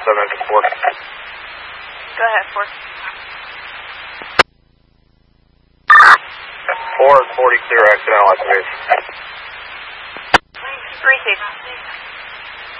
7 Ford. Go ahead, Ford. 440 clear accidental activation. Receive.